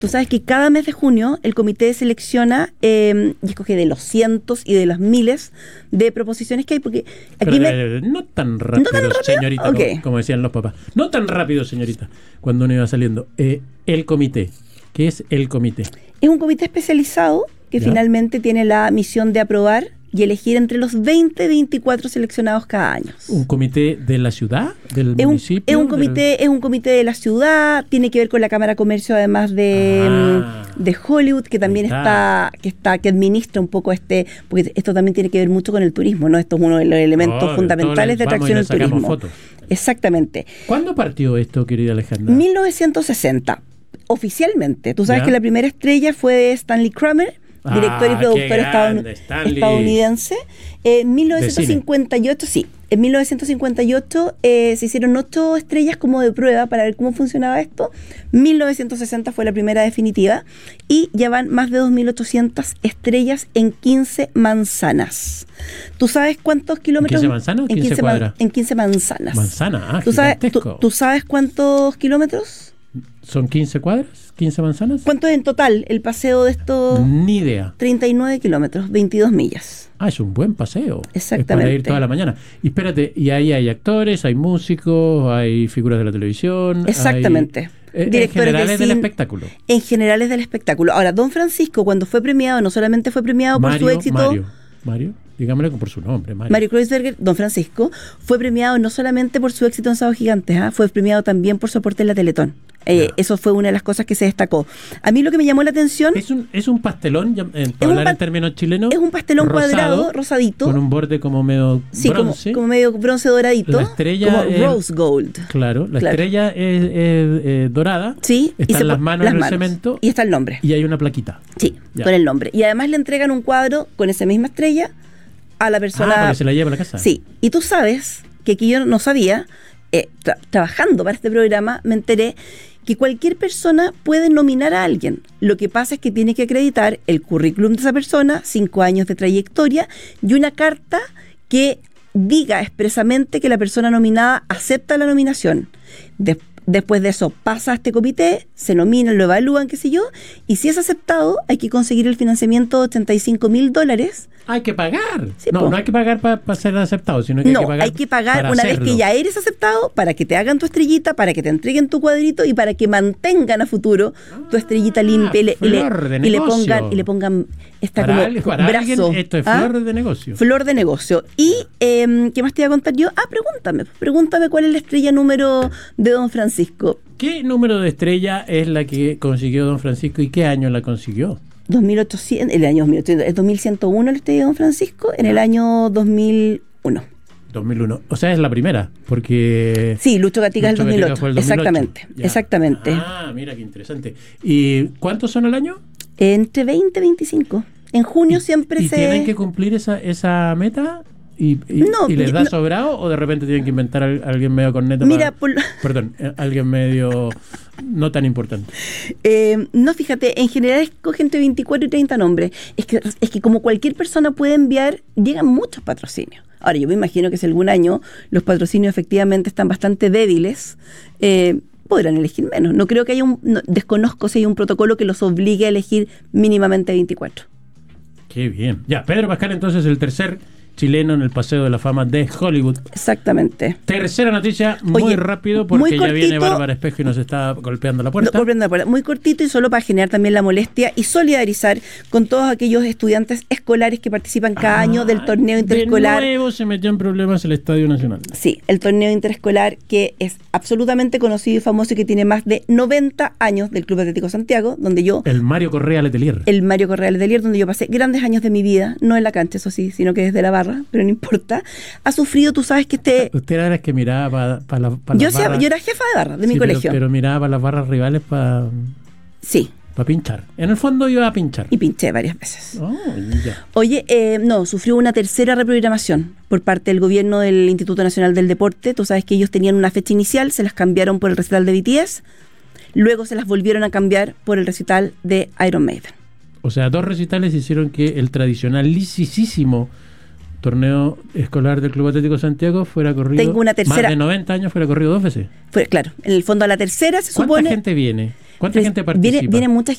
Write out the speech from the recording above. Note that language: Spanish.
Tú sabes que cada mes de junio el comité selecciona y escoge de los cientos y de las miles de proposiciones que hay, porque aquí no tan rápido, señorita, okay. como decían los papás. No tan rápido, señorita, cuando uno iba saliendo. El comité. ¿Qué es el comité? Es un comité especializado que finalmente tiene la misión de aprobar y elegir entre los 24 seleccionados cada año. ¿Un comité de la ciudad? ¿Del municipio? Es un comité de la ciudad, tiene que ver con la Cámara de Comercio, además de Hollywood, que también que administra un poco porque esto también tiene que ver mucho con el turismo, ¿no? Esto es uno de los elementos fundamentales de atracción al turismo. Fotos. Exactamente. ¿Cuándo partió esto, querida Alejandra? 1960, oficialmente. Tú sabes que la primera estrella fue de Stanley Kramer, director y productor estadounidense. En 1958, en 1958 se hicieron 8 estrellas como de prueba para ver cómo funcionaba esto. 1960 fue la primera definitiva y ya van más de 2.800 estrellas en 15 manzanas. ¿Tú sabes cuántos kilómetros? ¿En 15 manzanas o 15 cuadras? En 15 manzanas. Manzana, ¿Tú sabes cuántos kilómetros? ¿Son 15 cuadras? ¿15 manzanas? ¿Cuánto es en total el paseo de estos? Ni idea. 39 kilómetros, 22 millas. Es un buen paseo. Exactamente. Es para ir toda la mañana. Y espérate, y ahí hay actores, hay músicos, hay figuras de la televisión. Exactamente. En general es del espectáculo. En general es del espectáculo. Ahora, Don Francisco, cuando fue premiado, no solamente fue premiado por su éxito... Mario, dígamelo por su nombre. Mario Kreuzberger, Don Francisco, fue premiado no solamente por su éxito en Sábados Gigantes, fue premiado también por su aporte en la Teletón. Eso fue una de las cosas que se destacó. A mí lo que me llamó la atención... Es un pastelón, para hablar en términos chilenos. Es un pastelón cuadrado, rosadito. Con un borde como medio bronce. Como medio bronce doradito. La estrella como rose gold. Claro, estrella es dorada. Sí. Están las manos en el cemento. Y está el nombre. Y hay una plaquita. Sí, con el nombre. Y además le entregan un cuadro con esa misma estrella a la persona... para que se la lleve a la casa. Sí. Y tú sabes que aquí yo no sabía, trabajando para este programa, me enteré que cualquier persona puede nominar a alguien. Lo que pasa es que tiene que acreditar el currículum de esa persona, 5 años de trayectoria y una carta que diga expresamente que la persona nominada acepta la nominación. Después de eso pasa a este comité, se nomina, lo evalúan, qué sé yo, y si es aceptado hay que conseguir el financiamiento de $85,000. Hay que pagar. Sí, no hay que pagar para ser aceptado, sino que hay que pagar una vez que ya eres aceptado, para que te hagan tu estrellita, para que te entreguen tu cuadrito y para que mantengan a futuro tu estrellita limpia y le pongan esta para como para brazo. Alguien, esto es flor de negocio. Flor de negocio. Y ¿qué más te iba a contar yo? Pregúntame cuál es la estrella número de Don Francisco. ¿Qué número de estrella es la que consiguió Don Francisco y qué año la consiguió? 2800, el año 2800, es 2101 la estrella de Don Francisco, en el año 2001. 2001, o sea, es la primera, porque... Sí, Lucho Gatica es el 2008, fue el 2008. Exactamente. Mira qué interesante. ¿Y cuántos son al año? Entre 20 y 25. En junio siempre ¿Y tienen que cumplir esa meta? ¿Y les da sobrado o de repente tienen que inventar a alguien medio corneta? Perdón, alguien medio no tan importante. No, fíjate, en general escoge entre 24 y 30 nombres. Es que como cualquier persona puede enviar, llegan muchos patrocinios. Ahora, yo me imagino que si algún año los patrocinios efectivamente están bastante débiles, podrán elegir menos. No creo que haya desconozco si hay un protocolo que los obligue a elegir mínimamente 24. Qué bien. Ya, Pedro Pascal entonces el tercer chileno en el Paseo de la Fama de Hollywood. Exactamente. Tercera noticia, muy rápido, porque ya viene Bárbara Espejo y nos está golpeando la puerta. Muy cortito y solo para generar también la molestia y solidarizar con todos aquellos estudiantes escolares que participan cada año del torneo interescolar. De nuevo se metió en problemas el Estadio Nacional. Sí, el torneo interescolar que es absolutamente conocido y famoso y que tiene más de 90 años del Club Atlético Santiago, donde yo... El Mario Correa Letelier. Donde yo pasé grandes años de mi vida, no en la cancha, eso sí, sino que desde la barra, pero no importa. Ha sufrido, tú sabes que Usted era la que miraba para las barras. Yo era jefa de barra de mi colegio. Pero miraba para las barras rivales para... Sí. Para pinchar. En el fondo iba a pinchar. Y pinché varias veces. Ya. Oye, sufrió una tercera reprogramación por parte del gobierno del Instituto Nacional del Deporte. Tú sabes que ellos tenían una fecha inicial, se las cambiaron por el recital de BTS, luego se las volvieron a cambiar por el recital de Iron Maiden. O sea, 2 recitales hicieron que el tradicional lisísimo torneo escolar del Club Atlético Santiago fuera corrido. Tengo una tercera. Más de 90 años fuera corrido 2 veces. Claro, en el fondo a la tercera se supone. ¿Cuánta gente viene? ¿Cuánta gente participa? Viene mucha